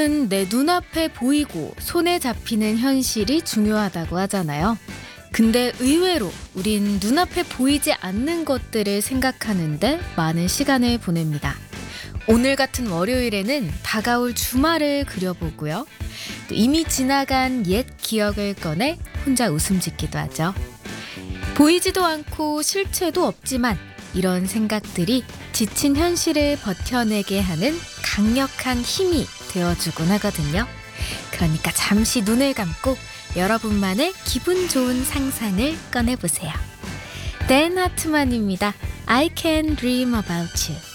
내 눈앞에 보이고 손에 잡히는 현실이 중요하다고 하잖아요. 근데 의외로 우린 눈앞에 보이지 않는 것들을 생각하는데 많은 시간을 보냅니다. 오늘 같은 월요일에는 다가올 주말을 그려보고요. 또 이미 지나간 옛 기억을 꺼내 혼자 웃음 짓기도 하죠. 보이지도 않고 실체도 없지만 이런 생각들이 지친 현실을 버텨내게 하는 강력한 힘이 되어주곤 하거든요. 그러니까 잠시 눈을 감고 여러분만의 기분 좋은 상상을 꺼내보세요. 댄 하트만입니다. I can dream about you.